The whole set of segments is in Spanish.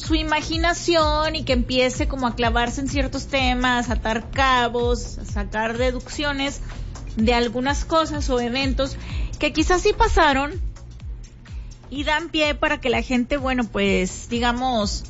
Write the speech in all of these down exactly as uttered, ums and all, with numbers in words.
su imaginación y que empiece como a clavarse en ciertos temas, a atar cabos, a sacar deducciones de algunas cosas o eventos que quizás sí pasaron y dan pie para que la gente, bueno, pues digamos,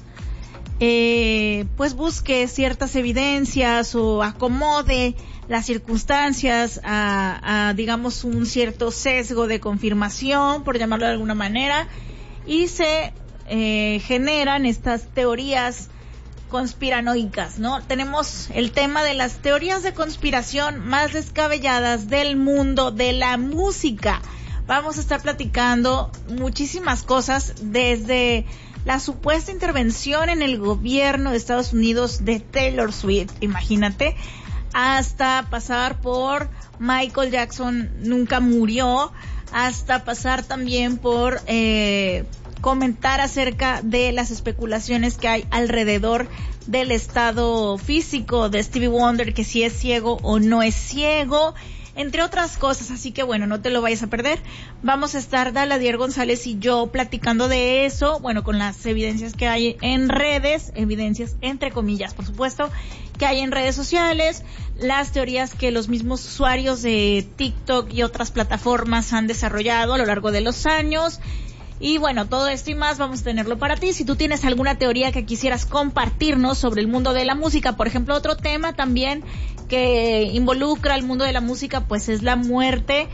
eh, pues busque ciertas evidencias o acomode las circunstancias a, a, digamos, un cierto sesgo de confirmación, por llamarlo de alguna manera, y se eh, generan estas teorías conspiranoicas, ¿no? Tenemos el tema de las teorías de conspiración más descabelladas del mundo de la música. Vamos a estar platicando muchísimas cosas, desde la supuesta intervención en el gobierno de Estados Unidos de Taylor Swift, imagínate, hasta pasar por Michael Jackson nunca murió, hasta pasar también por eh, comentar acerca de las especulaciones que hay alrededor del estado físico de Stevie Wonder, que si es ciego o no es ciego, entre otras cosas. Así que bueno, no te lo vayas a perder. Vamos a estar Daladier González y yo platicando de eso, bueno, con las evidencias que hay en redes, evidencias entre comillas, por supuesto, que hay en redes sociales, las teorías que los mismos usuarios de TikTok y otras plataformas han desarrollado a lo largo de los años. Y bueno, todo esto y más vamos a tenerlo para ti. Si tú tienes alguna teoría que quisieras compartirnos sobre el mundo de la música, por ejemplo, otro tema también que involucra al mundo de la música, pues es la muerte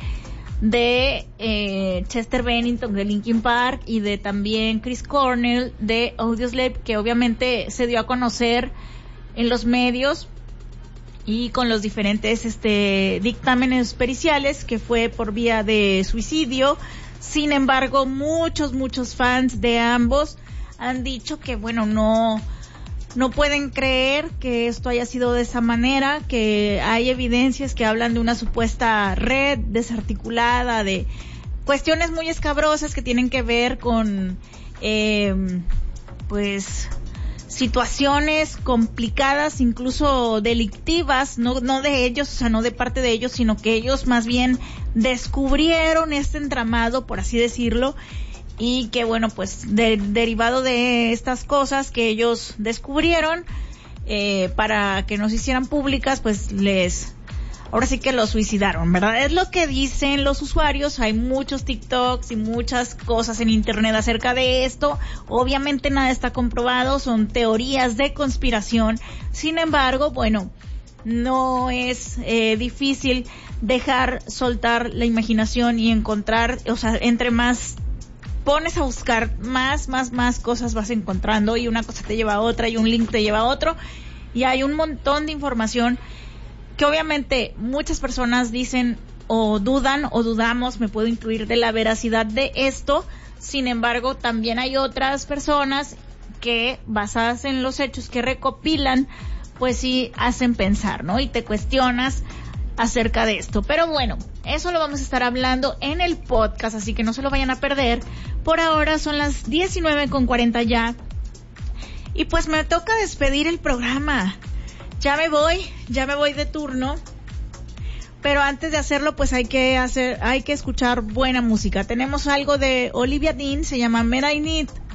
de eh, Chester Bennington de Linkin Park y de también Chris Cornell de Audioslave, que obviamente se dio a conocer en los medios y con los diferentes este dictámenes periciales, que fue por vía de suicidio. Sin embargo, muchos, muchos fans de ambos han dicho que, bueno, no, no pueden creer que esto haya sido de esa manera, que hay evidencias que hablan de una supuesta red desarticulada, de cuestiones muy escabrosas que tienen que ver con, eh, pues, situaciones complicadas, incluso delictivas, no, no de ellos, o sea, no de parte de ellos, sino que ellos más bien descubrieron este entramado, por así decirlo, y que bueno, pues de, derivado de estas cosas que ellos descubrieron, eh, para que no se hicieran públicas, pues les, ahora sí que los suicidaron, ¿verdad? Es lo que dicen los usuarios. Hay muchos TikToks y muchas cosas en internet acerca de esto. Obviamente nada está comprobado, son teorías de conspiración. Sin embargo, bueno, no es eh, difícil dejar soltar la imaginación y encontrar, o sea, entre más pones a buscar, más, más, más cosas vas encontrando, y una cosa te lleva a otra y un link te lleva a otro, y hay un montón de información que obviamente muchas personas dicen o dudan o dudamos, me puedo incluir, de la veracidad de esto. Sin embargo, también hay otras personas que, basadas en los hechos que recopilan, pues sí hacen pensar, ¿no? Y te cuestionas acerca de esto. Pero bueno, eso lo vamos a estar hablando en el podcast, así que no se lo vayan a perder. Por ahora son las diecinueve con cuarenta ya. Y pues me toca despedir el programa. Ya me voy, ya me voy de turno, pero antes de hacerlo, pues hay que hacer, hay que escuchar buena música. Tenemos algo de Olivia Dean, se llama Made I Need.